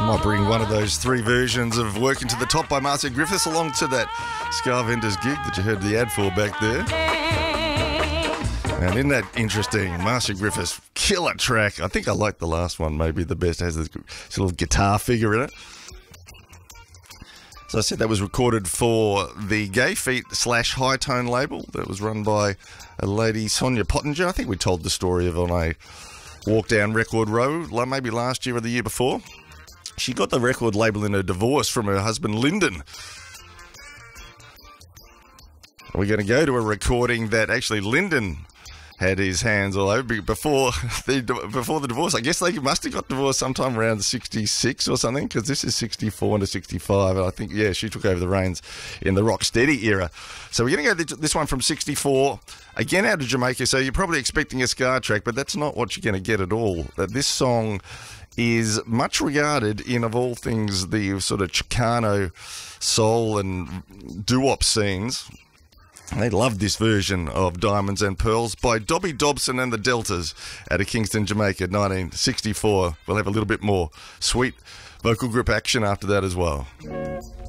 Might bring one of those three versions of Working to the Top by Marcia Griffiths along to that Scar Vendors gig that you heard the ad for back there. And isn't that interesting? Marcia Griffiths, killer track. I think I like the last one maybe the best. It has this little guitar figure in it. So I said that was recorded for the Gay Feet / High Tone label that was run by a lady, Sonia Pottinger. I think we told the story of on a walk down Record Row, maybe last year or the year before. She got the record label in a divorce from her husband, Lyndon. We're going to go to a recording that actually Lyndon had his hands all over before the divorce. I guess they must have got divorced sometime around 66 or something, because this is 64 to 65, and I think, yeah, she took over the reins in the Rocksteady era. So we're going to go to this one from 64, again out of Jamaica, so you're probably expecting a Scar track, but that's not what you're going to get at all. This song is much regarded in, of all things, the sort of Chicano soul and doo-wop scenes. They loved this version of Diamonds and Pearls by Dobby Dobson and the Deltas out of Kingston, Jamaica, 1964. We'll have a little bit more sweet vocal group action after that as well.